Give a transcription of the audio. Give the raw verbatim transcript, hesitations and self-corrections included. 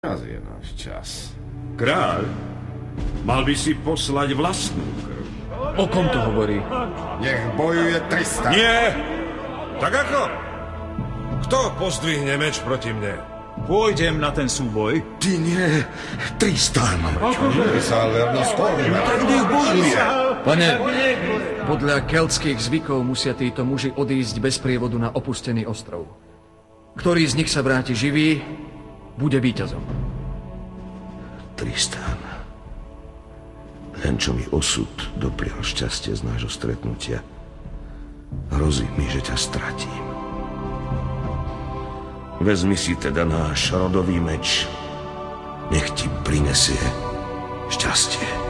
Teraz je náš čas. Kráľ, mal by si poslať vlastnú krv. O kom to hovorí? Nech bojuje Tristan. Nie! Tak ako? Kto pozdvihne meč proti mne? Pôjdem na ten súboj. Ty nie, Tristan. Písal vernosť koruna. Tak nech bojuje. Pane, podľa keltských zvykov musia títo muži odísť bez prievodu na opustený ostrov. Ktorý z nich sa vráti živý, bude víťazom. Tristan, len čo mi osud doprial šťastie z nášho stretnutia, hrozí mi, že ťa stratím. Vezmi si teda náš rodový meč. Nech ti prinesie šťastie.